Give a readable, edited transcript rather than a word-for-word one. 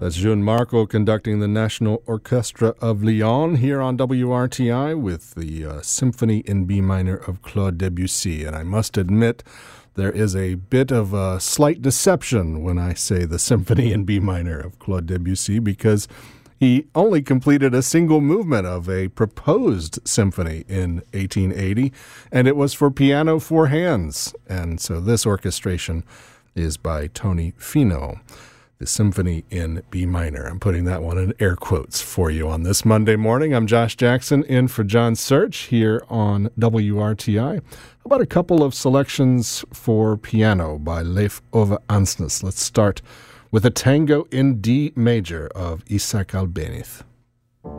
That's Jun Marco conducting the National Orchestra of Lyon here on WRTI with the Symphony in B minor of Claude Debussy. And I must admit, there is a bit of a slight deception when I say the Symphony in B minor of Claude Debussy, because he only completed a single movement of a proposed symphony in 1880, and it was for piano four hands. And so this orchestration is by Tony Finau, the Symphony in B minor. I'm putting that one in air quotes for you on this Monday morning. I'm Josh Jackson in for John Search here on WRTI. How about a couple of selections for piano by Leif Ove Ansnes? Let's start with a tango in D major of Isaac Albéniz.